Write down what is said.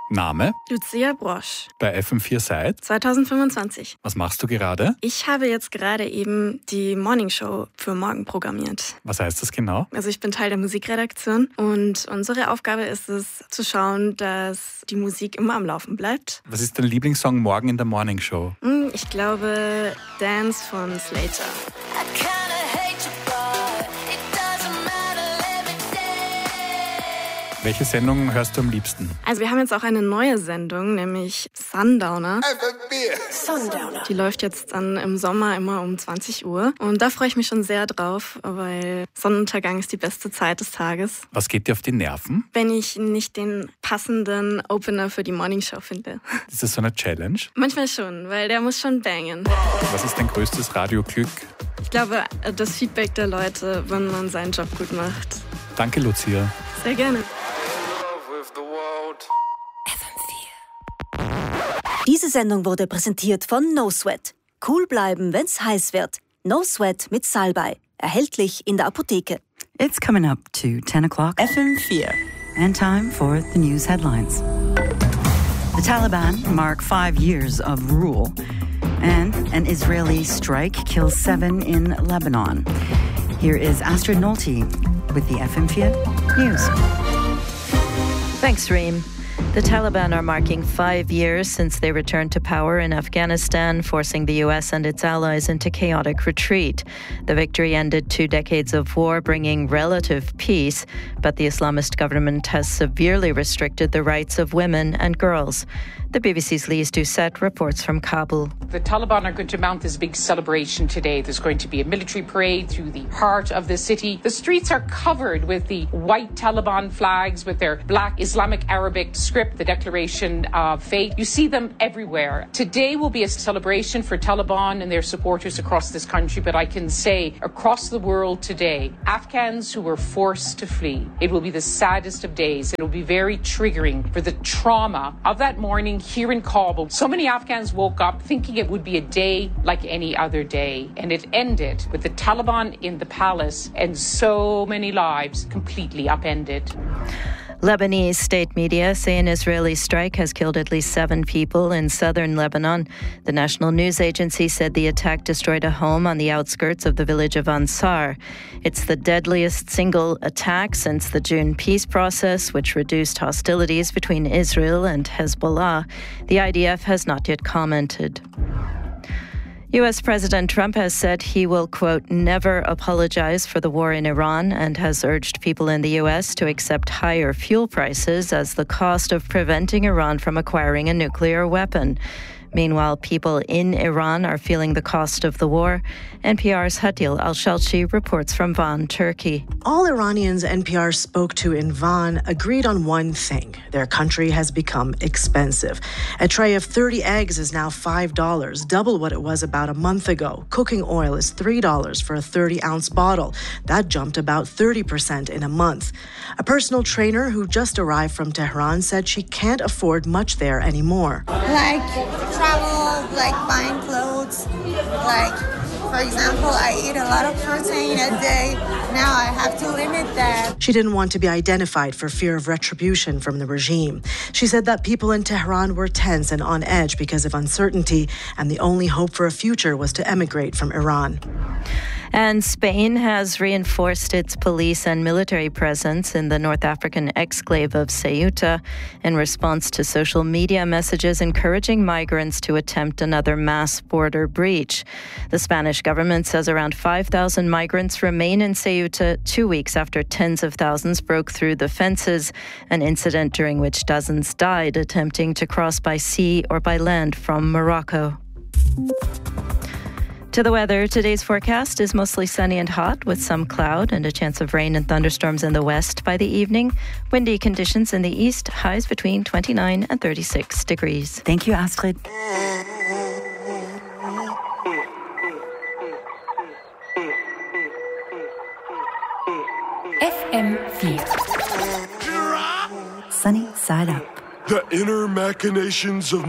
Name? Lucia Brosch. Bei FM4 seit? 2025. Was machst du gerade? Ich habe jetzt gerade eben die Morning Show für morgen programmiert. Was heißt das genau? Also ich bin Teil der Musikredaktion und unsere Aufgabe ist es, zu schauen, dass die Musik immer am Laufen bleibt. Was ist dein Lieblingssong morgen in der Morning Show? Ich glaube Dance von Slater. Welche Sendung hörst du am liebsten? Also wir haben jetzt auch eine neue Sendung, nämlich Sundowner. Die läuft jetzt dann im Sommer immer um 20 Uhr. Und da freue ich mich schon sehr drauf, weil Sonnenuntergang ist die beste Zeit des Tages. Was geht dir auf die Nerven? Wenn ich nicht den passenden Opener für die Morningshow finde. Ist das so eine Challenge? Manchmal schon, weil der muss schon bangen. Was ist dein größtes Radioglück? Ich glaube, das Feedback der Leute, wenn man seinen Job gut macht. Danke, Lucia. Sehr gerne. Diese Sendung wurde präsentiert von No Sweat. Cool bleiben, wenn's heiß wird. No Sweat mit Salbei. Erhältlich in der Apotheke. It's coming up to 10 o'clock. FM4. And time for the news headlines. The Taliban mark 5 years of rule. And an Israeli strike kills 7 in Lebanon. Here is Astrid Nolte with the FM4 News. Thanks, Reem. The Taliban are marking 5 years since they returned to power in Afghanistan, forcing the U.S. and its allies into chaotic retreat. The victory ended 2 decades of war, bringing relative peace, but the Islamist government has severely restricted the rights of women and girls. The BBC's Lise Doucette reports from Kabul. The Taliban are going to mount this big celebration today. There's going to be a military parade through the heart of the city. The streets are covered with the white Taliban flags with their black Islamic Arabic script, the Declaration of Faith. You see them everywhere. Today will be a celebration for Taliban and their supporters across this country, but I can say across the world today, Afghans who were forced to flee, it will be the saddest of days. It will be very triggering for the trauma of that morning here in Kabul. So many Afghans woke up thinking it would be a day like any other day, and it ended with the Taliban in the palace and so many lives completely upended. Lebanese state media say an Israeli strike has killed at least 7 people in southern Lebanon. The national news agency said the attack destroyed a home on the outskirts of the village of Ansar. It's the deadliest single attack since the June peace process, which reduced hostilities between Israel and Hezbollah. The IDF has not yet commented. U.S. President Trump has said he will, quote, never apologize for the war in Iran, and has urged people in the U.S. to accept higher fuel prices as the cost of preventing Iran from acquiring a nuclear weapon. Meanwhile, people in Iran are feeling the cost of the war. NPR's Hadil Al-Shalchi reports from Van, Turkey. All Iranians NPR spoke to in Van agreed on one thing. Their country has become expensive. A tray of 30 eggs is now $5, double what it was about a month ago. Cooking oil is $3 for a 30-ounce bottle. That jumped about 30% in a month. A personal trainer who just arrived from Tehran said she can't afford much there anymore. Travel, like buying clothes, like, for example, I eat a lot of protein a day. Now I have to limit that. She didn't want to be identified for fear of retribution from the regime. She said that people in Tehran were tense and on edge because of uncertainty, and the only hope for a future was to emigrate from Iran. And Spain has reinforced its police and military presence in the North African exclave of Ceuta in response to social media messages encouraging migrants to attempt another mass border breach. The Spanish government says around 5,000 migrants remain in Ceuta 2 weeks after tens of thousands broke through the fences, an incident during which dozens died attempting to cross by sea or by land from Morocco. To the weather, today's forecast is mostly sunny and hot with some cloud and a chance of rain and thunderstorms in the west by the evening. Windy conditions in the east, highs between 29 and 36 degrees. Thank you, Astrid. FM4. Sunny side up. The inner machinations of